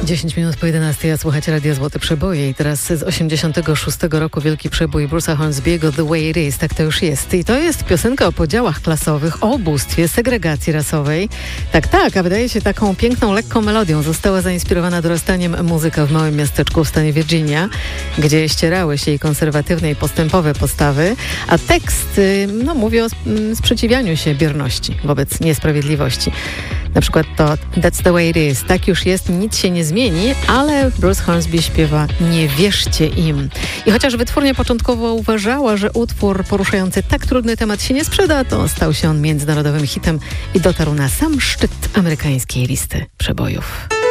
10 minut po 11, a słuchacie Radia Złote Przeboje i teraz z 86 roku wielki przebój Bruce'a Hornsby'ego The Way It Is, tak to już jest. I to jest piosenka o podziałach klasowych, o ubóstwie, segregacji rasowej. Tak, a wydaje się taką piękną, lekką melodią. Została zainspirowana dorastaniem muzyka w małym miasteczku w stanie Virginia, gdzie ścierały się i konserwatywne i postępowe postawy, a tekst mówi o sprzeciwianiu się bierności wobec niesprawiedliwości. Na przykład to That's the way it is. Tak już jest, nic się nie zmieni, ale Bruce Hornsby śpiewa Nie wierzcie im. I chociaż wytwórnia początkowo uważała, że utwór poruszający tak trudny temat się nie sprzeda, to stał się on międzynarodowym hitem i dotarł na sam szczyt amerykańskiej listy przebojów.